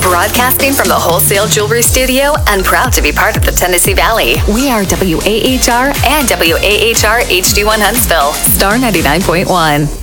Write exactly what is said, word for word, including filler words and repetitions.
Broadcasting from the Wholesale Jewelry Studio and proud to be part of the Tennessee Valley. We are W A H R and W A H R H D one Huntsville. Star ninety-nine point one.